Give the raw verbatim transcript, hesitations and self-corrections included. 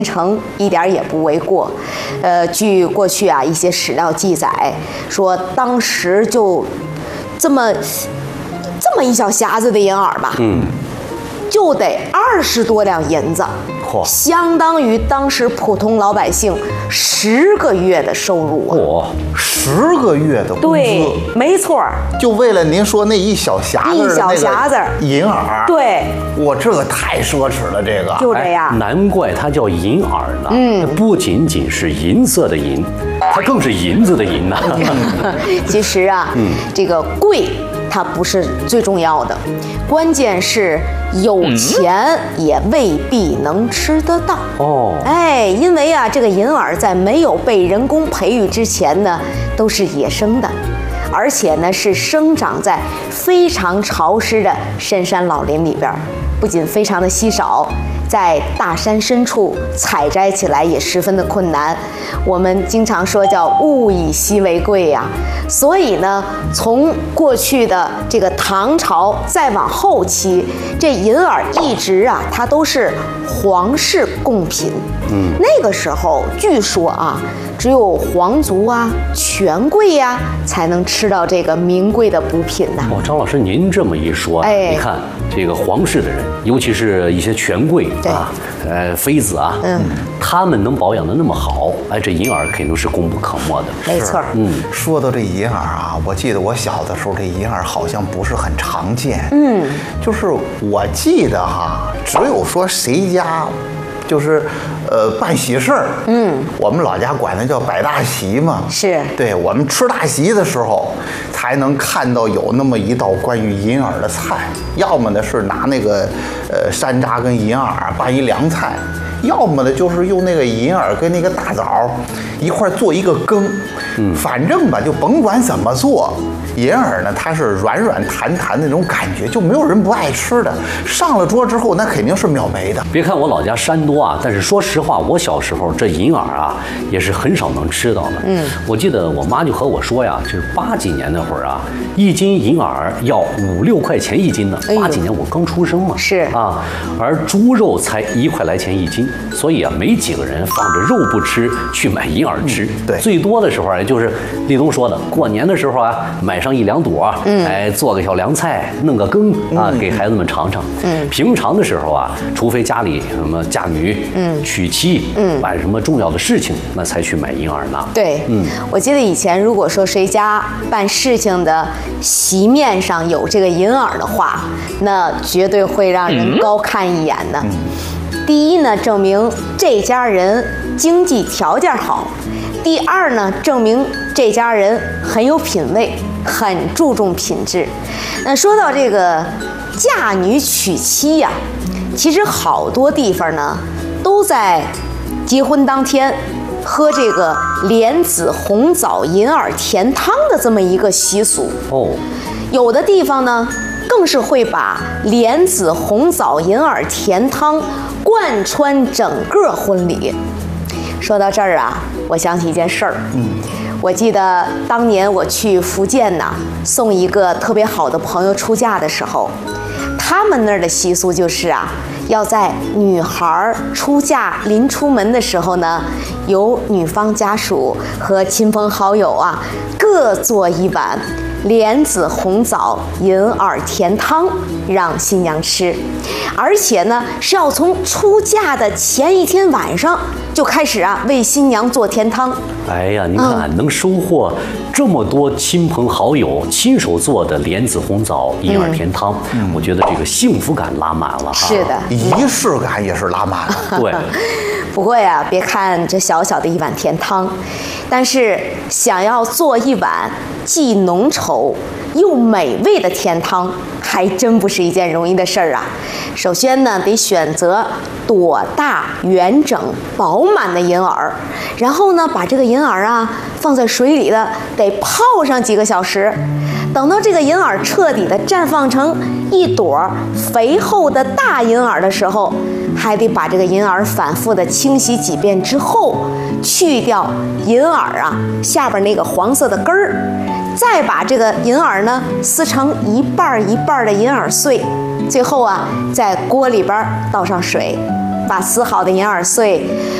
成一点也不为过。呃，据过去啊一些史料记载说，当时就这么这么一小匣子的银耳吧，嗯，就得二十多两银子，相当于当时普通老百姓十个月的收入啊！ 嚯， 十个月的工资， 对，没错， 就为了您说那一小匣子， 一小匣子银耳， 对， 我这个太奢侈了，这个就这样。 哎、难怪它叫银耳呢，嗯，不仅仅是银色的银，它更是银子的银呐。 其实啊，嗯，这个贵它不是最重要的，关键是有钱也未必能吃得到。 哦， 哎，因为啊，这个银耳在没有被人工培育之前呢，都是野生的，而且呢是生长在非常潮湿的深山老林里边，不仅非常的稀少，在大山深处采摘起来也十分的困难。我们经常说叫物以稀为贵呀、啊，所以呢，从过去的这个唐朝再往后期，这银耳一直啊，它都是皇室贡品。嗯，那个时候据说啊，只有皇族啊、权贵呀、啊、才能吃到这个名贵的补品呐。 哦，张老师，您这么一说，哎，你看这个皇室的人，尤其是一些权贵啊，呃，妃子啊，嗯，他们能保养的那么好，哎，这银耳肯定是功不可没的。 没错， 嗯，说到这银耳啊，我记得我小的时候，这银耳好像不是很常见。嗯，就是我记得哈，只有说谁家。就是，呃，办喜事儿，嗯，我们老家管它叫摆大席嘛， 是， 对，我们吃大席的时候，才能看到有那么一道关于银耳的菜，要么呢是拿那个，呃，山楂跟银耳拌一凉菜，要么呢就是用那个银耳跟那个大枣一块做一个羹，嗯，反正吧，就甭管怎么做。银耳呢，它是软软弹弹的那种感觉，就没有人不爱吃的。上了桌之后，那肯定是秒没的。 别看我老家山多啊，但是说实话，我小时候这银耳啊，也是很少能吃到的。嗯，我记得我妈就和我说呀，就是八几年那会儿啊，一斤银耳要五六块钱一斤呢。八几年我刚出生嘛， 是啊，而猪肉才一块来钱一斤，所以啊，没几个人放着肉不吃去买银耳吃。 嗯、对， 最多的时候啊，就是立冬说的，过年的时候啊，买上一两朵，嗯，哎，做个小凉菜，弄个羹啊，嗯、给孩子们尝尝。嗯，平常的时候啊，除非家里什么嫁女、嗯，娶妻，嗯，办什么重要的事情，那才去买银耳呢。 对，嗯，我记得以前如果说谁家办事情的席面上有这个银耳的话，那绝对会让人高看一眼的。嗯、第一呢，证明这家人经济条件好。第二呢，证明这家人很有品位，很注重品质。那说到这个嫁女娶妻呀、啊，其实好多地方呢都在结婚当天喝这个莲子红枣银耳甜汤的这么一个习俗哦。有的地方呢更是会把莲子红枣银耳甜汤贯穿整个婚礼。说到这儿啊，我想起一件事儿。嗯，我记得当年我去福建呢，送一个特别好的朋友出嫁的时候，他们那儿的习俗就是啊，要在女孩出嫁临出门的时候呢，由女方家属和亲朋好友啊，各做一碗莲子红枣银耳甜汤让新娘吃，而且呢是要从出嫁的前一天晚上就开始啊为新娘做甜汤。 哎呀，您看、嗯、能收获这么多亲朋好友亲手做的莲子红枣银耳甜汤，嗯、我觉得这个幸福感拉满了。 是的， 仪式感也是拉满了。 对。 不过呀，别看这小小的一碗甜汤，但是想要做一碗既浓稠又美味的甜汤，还真不是一件容易的事儿啊。首先呢，得选择朵大圆整饱满的银耳，然后呢，把这个银耳啊放在水里的得泡上几个小时，等到这个银耳彻底的绽放成一朵肥厚的大银耳的时候，还得把这个银耳反复的清洗几遍之后，去掉银耳啊下边那个黄色的根儿，再把这个银耳呢撕成一半一半的银耳碎，最后啊在锅里边倒上水， 把撕好的银耳碎